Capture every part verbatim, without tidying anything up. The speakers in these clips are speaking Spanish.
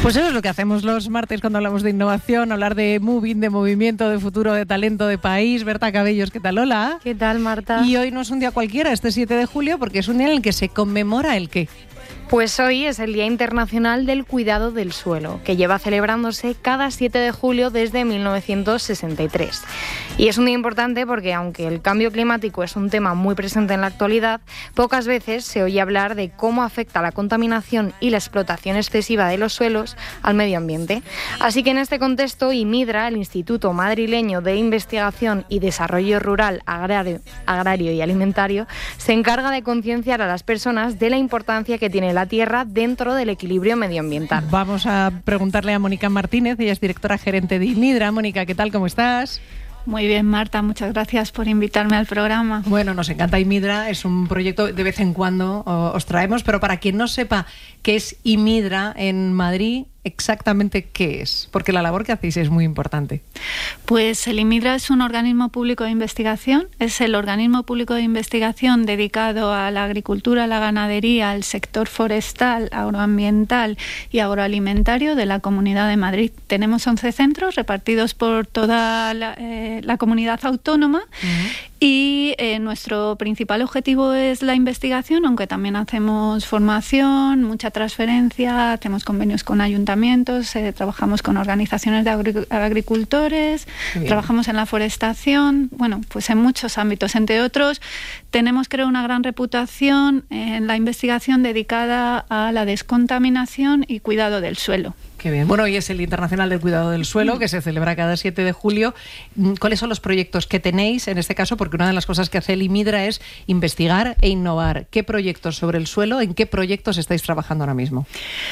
Pues eso es lo que hacemos los martes cuando hablamos de innovación, hablar de moving, de movimiento, de futuro, de talento, de país. Berta Cabellos, ¿qué tal? Hola. ¿Qué tal, Marta? Y hoy no es un día cualquiera, este siete de julio, porque es un día en el que se conmemora el qué. Pues hoy es el Día Internacional del Cuidado del Suelo, que lleva celebrándose cada siete de julio desde mil novecientos sesenta y tres. Y es un día importante porque, aunque el cambio climático es un tema muy presente en la actualidad, pocas veces se oye hablar de cómo afecta la contaminación y la explotación excesiva de los suelos al medio ambiente. Así que en este contexto, IMIDRA, el Instituto Madrileño de Investigación y Desarrollo Rural, Agrario, Agrario y Alimentario, se encarga de concienciar a las personas de la importancia que tiene la tierra dentro del equilibrio medioambiental. Vamos a preguntarle a Mónica Martínez, ella es directora gerente de IMIDRA. Mónica, ¿qué tal? ¿Cómo estás? Muy bien, Marta, muchas gracias por invitarme al programa. Bueno, nos encanta IMIDRA, es un proyecto de vez en cuando os traemos, pero para quien no sepa qué es IMIDRA en Madrid, exactamente qué es, porque la labor que hacéis es muy importante. Pues el IMIDRA es un organismo público de investigación, es el organismo público de investigación dedicado a la agricultura, la ganadería, al sector forestal, agroambiental y agroalimentario de la Comunidad de Madrid. Tenemos once centros repartidos por toda la, eh, la comunidad autónoma. Uh-huh. Y eh, nuestro principal objetivo es la investigación, aunque también hacemos formación, mucha transferencia, hacemos convenios con ayuntamientos, eh, trabajamos con organizaciones de agri- agricultores, trabajamos en la forestación, bueno, pues en muchos ámbitos. Entre otros, tenemos, creo, una gran reputación en la investigación dedicada a la descontaminación y cuidado del suelo. Qué bien. Bueno, hoy es el Internacional del Cuidado del Suelo, que se celebra cada siete de julio. ¿Cuáles son los proyectos que tenéis en este caso? Porque una de las cosas que hace el IMIDRA es investigar e innovar. ¿Qué proyectos sobre el suelo, en qué proyectos estáis trabajando ahora mismo?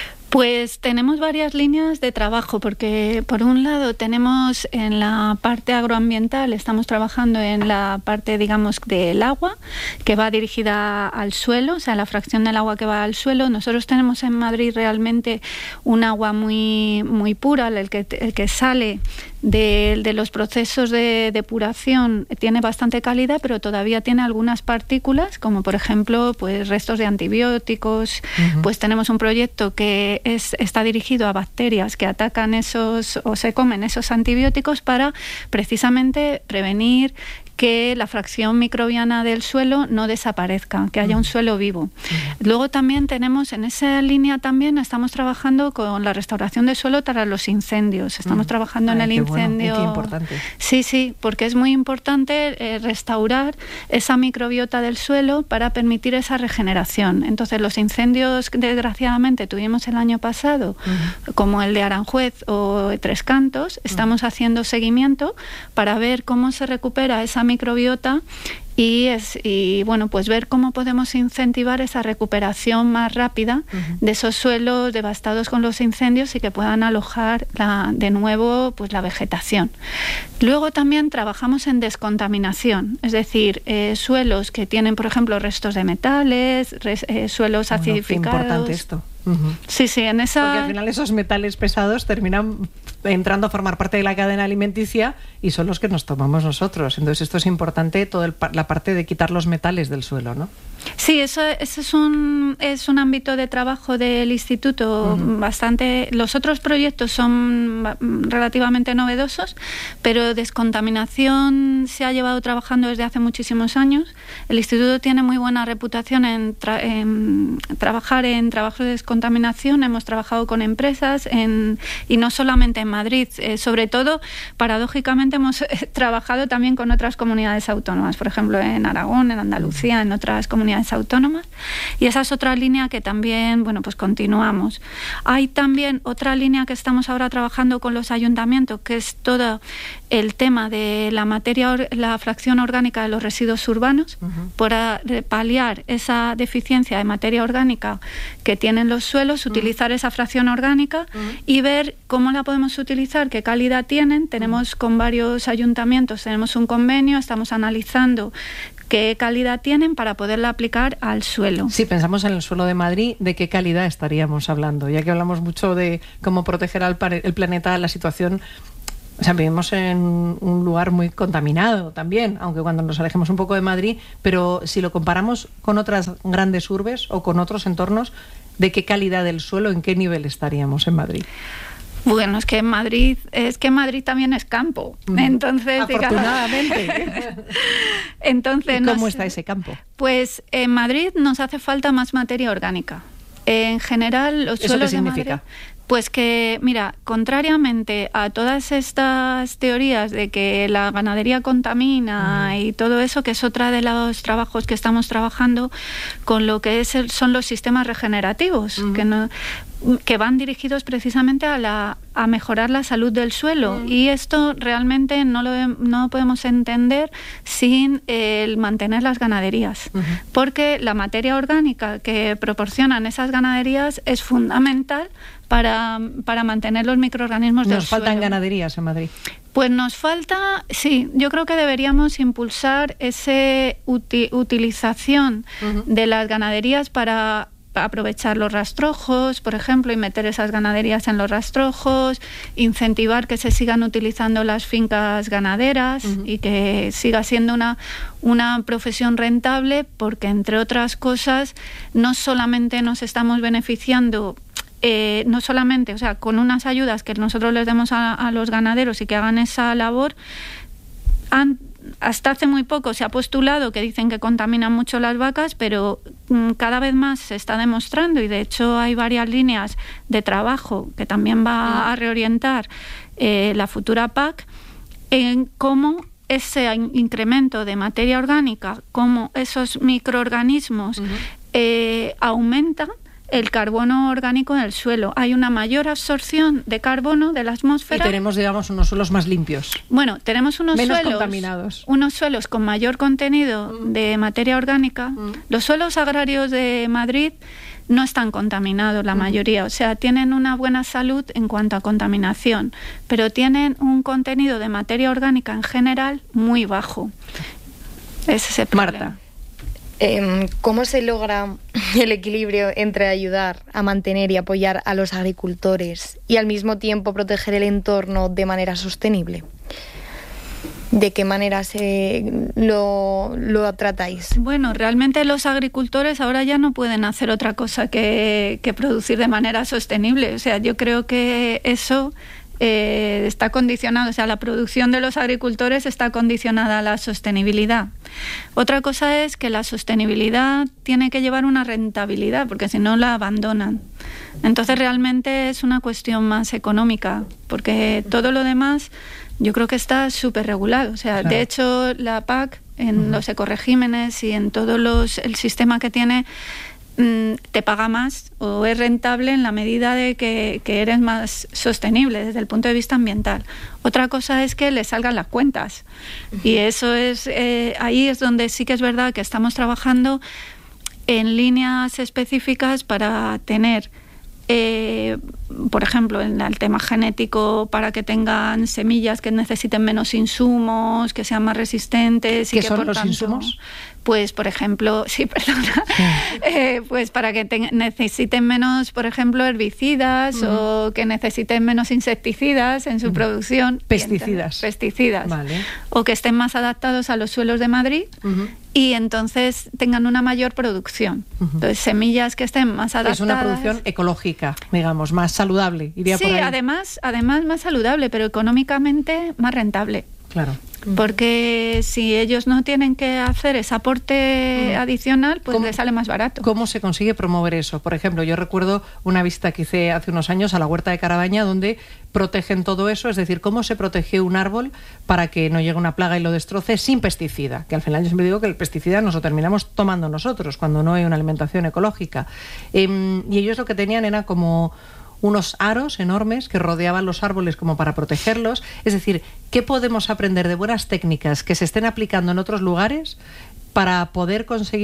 Pues tenemos varias líneas de trabajo, porque por un lado tenemos en la parte agroambiental, estamos trabajando en la parte, digamos, del agua, que va dirigida al suelo, o sea, la fracción del agua que va al suelo. Nosotros tenemos en Madrid realmente un agua muy, muy pura, el que, el que sale de, de los procesos de depuración tiene bastante calidad, pero todavía tiene algunas partículas, como por ejemplo, pues restos de antibióticos. Uh-huh. Pues tenemos un proyecto que Es, está dirigido a bacterias que atacan esos o se comen esos antibióticos para precisamente prevenir que la fracción microbiana del suelo no desaparezca, que haya un suelo vivo. Luego también tenemos, en esa línea también estamos trabajando con la restauración del suelo para los incendios. Estamos trabajando Ay, en el qué incendio. Bueno, qué importante. Sí, sí, porque es muy importante eh, restaurar esa microbiota del suelo para permitir esa regeneración. Entonces, los incendios que desgraciadamente tuvimos el año pasado, uh-huh. como el de Aranjuez o Tres Cantos, estamos uh-huh. haciendo seguimiento para ver cómo se recupera esa microbiota y, es, y bueno, pues ver cómo podemos incentivar esa recuperación más rápida uh-huh. de esos suelos devastados con los incendios y que puedan alojar la, de nuevo pues la vegetación. Luego también trabajamos en descontaminación, es decir, eh, suelos que tienen, por ejemplo, restos de metales, res, eh, suelos bueno, acidificados. Qué importante esto. Uh-huh. Sí, sí, en esa... Porque al final esos metales pesados terminan entrando a formar parte de la cadena alimenticia y son los que nos tomamos nosotros. Entonces esto es importante, toda la parte de quitar los metales del suelo, ¿no? Sí, eso, eso es un es un ámbito de trabajo del instituto uh-huh. bastante. Los otros proyectos son relativamente novedosos, pero descontaminación se ha llevado trabajando desde hace muchísimos años. El instituto tiene muy buena reputación en, tra- en trabajar en trabajos de descontaminación. Hemos trabajado con empresas en, y no solamente en Madrid, eh, sobre todo, paradójicamente hemos eh, trabajado también con otras comunidades autónomas, por ejemplo en Aragón, en Andalucía, en otras comunidades autónomas, y esa es otra línea que también, bueno, pues continuamos. Hay también otra línea que estamos ahora trabajando con los ayuntamientos, que es todo el tema de la materia, la fracción orgánica de los residuos urbanos, uh-huh. para paliar esa deficiencia de materia orgánica que tienen los suelos, uh-huh. utilizar esa fracción orgánica uh-huh. y ver cómo la podemos utilizar, qué calidad tienen. Tenemos uh-huh. con varios ayuntamientos, tenemos un convenio, estamos analizando qué calidad tienen para poderla aplicar al suelo. Si pensamos en el suelo de Madrid, ¿de qué calidad estaríamos hablando? Ya que hablamos mucho de cómo proteger al el planeta, la situación O sea, vivimos en un lugar muy contaminado también, aunque cuando nos alejemos un poco de Madrid, pero si lo comparamos con otras grandes urbes o con otros entornos, ¿de qué calidad del suelo, en qué nivel estaríamos en Madrid? Bueno, es que en Madrid, es que Madrid también es campo. Entonces, afortunadamente. Entonces, ¿Y cómo nos, está ese campo? Pues en Madrid nos hace falta más materia orgánica. En general, los ¿Eso suelos qué de significa? Madrid, pues que, mira, contrariamente a todas estas teorías de que la ganadería contamina uh-huh. y todo eso, que es otra de los trabajos que estamos trabajando con lo que es el, son los sistemas regenerativos, uh-huh. que no que van dirigidos precisamente a la a mejorar la salud del suelo mm. y esto realmente no lo no podemos entender sin eh, el mantener las ganaderías, uh-huh. porque la materia orgánica que proporcionan esas ganaderías es fundamental para, para mantener los microorganismos del suelo. ¿Nos faltan ganaderías en Madrid? Pues nos falta, sí, yo creo que deberíamos impulsar esa uti- utilización uh-huh. de las ganaderías para aprovechar los rastrojos, por ejemplo, y meter esas ganaderías en los rastrojos, incentivar que se sigan utilizando las fincas ganaderas uh-huh. y que siga siendo una, una profesión rentable, porque entre otras cosas no solamente nos estamos beneficiando Eh, no solamente, o sea, con unas ayudas que nosotros les demos a, a los ganaderos y que hagan esa labor, han, hasta hace muy poco se ha postulado que dicen que contaminan mucho las vacas, pero mm, cada vez más se está demostrando, y de hecho hay varias líneas de trabajo que también va a reorientar eh, la futura P A C, en cómo ese incremento de materia orgánica, cómo esos microorganismos uh-huh. eh, aumentan el carbono orgánico en el suelo. Hay una mayor absorción de carbono de la atmósfera. Y tenemos, digamos, unos suelos más limpios. Bueno, tenemos unos menos suelos contaminados. Unos suelos con mayor contenido mm. de materia orgánica. Mm. Los suelos agrarios de Madrid no están contaminados, la mm. mayoría. O sea, tienen una buena salud en cuanto a contaminación, pero tienen un contenido de materia orgánica en general muy bajo. Ese es el problema. Marta. ¿Cómo se logra el equilibrio entre ayudar a mantener y apoyar a los agricultores y al mismo tiempo proteger el entorno de manera sostenible? ¿De qué manera se lo, lo tratáis? Bueno, realmente los agricultores ahora ya no pueden hacer otra cosa que, que producir de manera sostenible. O sea, yo creo que eso eh, está condicionado, o sea, la producción de los agricultores está condicionada a la sostenibilidad. Otra cosa es que la sostenibilidad tiene que llevar una rentabilidad, porque si no la abandonan. Entonces realmente es una cuestión más económica, porque todo lo demás yo creo que está súper regulado. O sea, claro. De hecho la P A C en uh-huh. los ecoregímenes y en todo los, el sistema que tiene te paga más o es rentable en la medida de que, que eres más sostenible desde el punto de vista ambiental. Otra cosa es que le salgan las cuentas uh-huh. y eso es eh, ahí es donde sí que es verdad que estamos trabajando en líneas específicas para tener Eh, por ejemplo, en el tema genético, para que tengan semillas que necesiten menos insumos, que sean más resistentes. ¿Qué y que son por los tanto, insumos? Pues, por ejemplo, sí, perdona, sí. Eh, pues para que te, necesiten menos, por ejemplo, herbicidas uh-huh. o que necesiten menos insecticidas en su uh-huh. producción. Pesticidas. Entonces, pesticidas. Vale. O que estén más adaptados a los suelos de Madrid. Uh-huh. Y entonces tengan una mayor producción. Uh-huh. Entonces, semillas que estén más adaptadas. Es una producción ecológica, digamos, más saludable. Iría sí, por ahí. además, además más saludable, pero económicamente más rentable. Claro. Porque si ellos no tienen que hacer ese aporte mm. adicional, pues les sale más barato. ¿Cómo se consigue promover eso? Por ejemplo, yo recuerdo una visita que hice hace unos años a la huerta de Carabaña, donde protegen todo eso, es decir, cómo se protege un árbol para que no llegue una plaga y lo destroce sin pesticida, que al final yo siempre digo que el pesticida nos lo terminamos tomando nosotros cuando no hay una alimentación ecológica. Eh, y ellos lo que tenían era como unos aros enormes que rodeaban los árboles como para protegerlos. Es decir, ¿qué podemos aprender de buenas técnicas que se estén aplicando en otros lugares para poder conseguir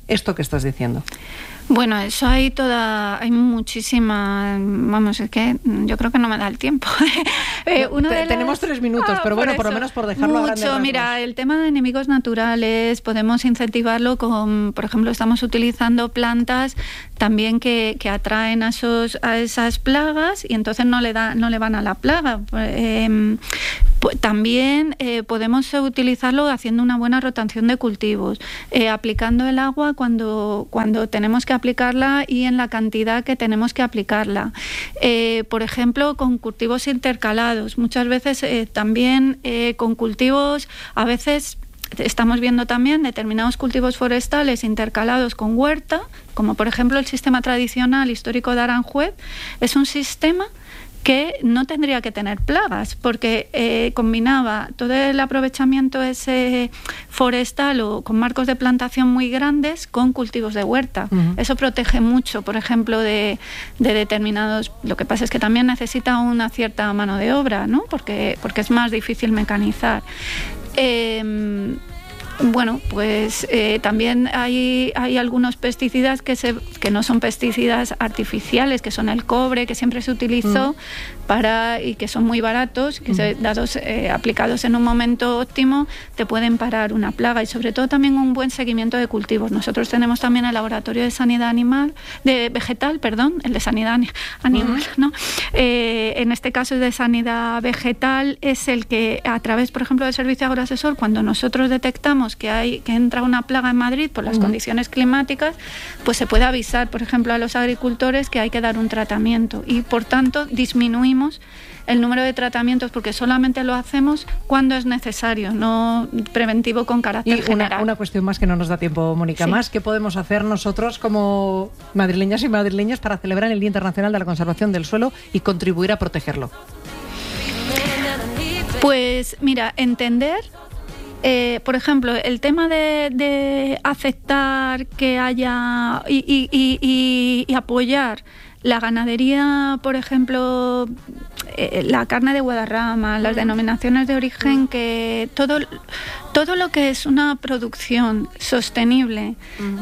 esto que estás diciendo? Bueno, eso hay toda, hay muchísima, vamos, es que yo creo que no me da el tiempo. eh, no, te, las... Tenemos tres minutos, ah, pero bueno, por, por lo menos por dejarlo mucho, a grandes rasgos. Mira, el tema de enemigos naturales, podemos incentivarlo con, por ejemplo, estamos utilizando plantas también que, que atraen a, esos, a esas plagas y entonces no le, da, no le van a la plaga. Eh, pues, también eh, podemos utilizarlo haciendo una buena rotación de cultivos, eh, aplicando el agua cuando, cuando tenemos que aplicarla y en la cantidad que tenemos que aplicarla. Eh, por ejemplo, con cultivos intercalados. Muchas veces eh, también eh, con cultivos, a veces estamos viendo también determinados cultivos forestales intercalados con huerta, como por ejemplo el sistema tradicional histórico de Aranjuez. Es un sistema que no tendría que tener plagas, porque eh, combinaba todo el aprovechamiento ese forestal o con marcos de plantación muy grandes con cultivos de huerta. Uh-huh. Eso protege mucho, por ejemplo, de, de determinados... Lo que pasa es que también necesita una cierta mano de obra, ¿no? Porque, porque es más difícil mecanizar. Eh, Bueno, pues eh, también hay, hay algunos pesticidas que, se, que no son pesticidas artificiales, que son el cobre, que siempre se utilizó mm. para y que son muy baratos, que mm. se, dados eh, aplicados en un momento óptimo te pueden parar una plaga, y sobre todo también un buen seguimiento de cultivos. Nosotros tenemos también el laboratorio de sanidad animal, de vegetal, perdón, el de sanidad animal, mm. ¿no? Eh, en este caso de sanidad vegetal es el que a través, por ejemplo, del servicio agroasesor, cuando nosotros detectamos que hay que entra una plaga en Madrid por las uh-huh. condiciones climáticas, pues se puede avisar, por ejemplo, a los agricultores que hay que dar un tratamiento, y por tanto disminuimos el número de tratamientos, porque solamente lo hacemos cuando es necesario, no preventivo con carácter y una, general. Una cuestión más que no nos da tiempo, Mónica, sí. más, ¿qué podemos hacer nosotros como madrileñas y madrileños para celebrar el Día Internacional de la Conservación del Suelo y contribuir a protegerlo? Pues mira, entender... Eh, por ejemplo, el tema de, de aceptar que haya y, y, y, y apoyar la ganadería, por ejemplo, eh, la carne de Guadarrama, las denominaciones de origen, que todo, todo lo que es una producción sostenible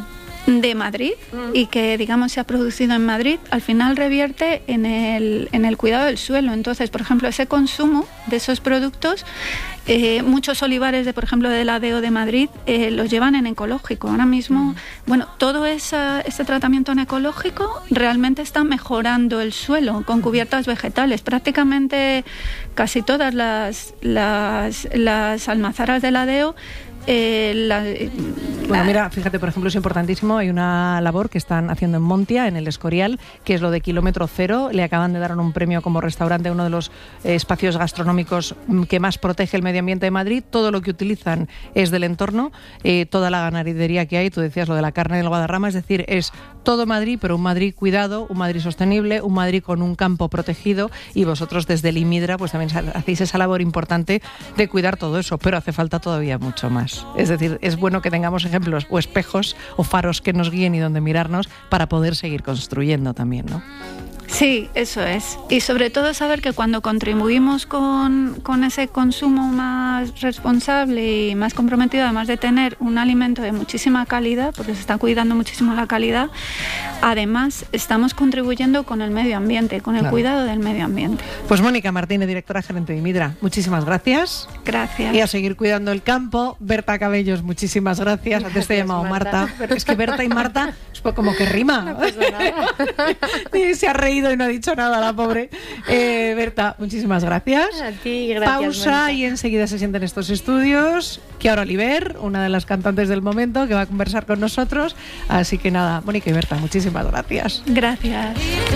de Madrid y que, digamos, se ha producido en Madrid, al final revierte en el, en el cuidado del suelo. Entonces, por ejemplo, ese consumo de esos productos, eh, muchos olivares, de por ejemplo, del A D O de Madrid, eh, los llevan en ecológico. Ahora mismo, mm. bueno, todo esa, ese tratamiento en ecológico realmente está mejorando el suelo con cubiertas vegetales. Prácticamente casi todas las, las, las almazaras del A D O Eh, la, bueno, mira, fíjate, por ejemplo, es importantísimo, hay una labor que están haciendo en Montia, en el Escorial, que es lo de kilómetro cero. Le acaban de dar un premio como restaurante, uno de los eh, espacios gastronómicos que más protege el medio ambiente de Madrid. Todo lo que utilizan es del entorno, eh, toda la ganadería que hay, tú decías lo de la carne del Guadarrama, es decir, es todo Madrid, pero un Madrid cuidado, un Madrid sostenible, un Madrid con un campo protegido, y vosotros desde el IMIDRA pues también hacéis esa labor importante de cuidar todo eso, pero hace falta todavía mucho más. Es decir, es bueno que tengamos ejemplos o espejos o faros que nos guíen y donde mirarnos para poder seguir construyendo también, ¿no? Sí, eso es. Y sobre todo saber que cuando contribuimos con, con ese consumo más responsable y más comprometido, además de tener un alimento de muchísima calidad, porque se está cuidando muchísimo la calidad, además estamos contribuyendo con el medio ambiente, con el claro. cuidado del medio ambiente. Pues Mónica Martínez, directora gerente de IMIDRA, muchísimas gracias. Gracias. Y a seguir cuidando el campo. Berta Cabellos, muchísimas gracias. Antes gracias, te he llamado Marta. Marta. Es que Berta y Marta es como que rima. No pasa nada. Y se ha reído y no ha dicho nada la pobre. Eh, Berta, muchísimas gracias. A ti, gracias. Pausa, Mónica. Y enseguida se sienten estos estudios. Kiara Oliver, una de las cantantes del momento, que va a conversar con nosotros. Así que nada, Mónica y Berta, muchísimas gracias. Gracias.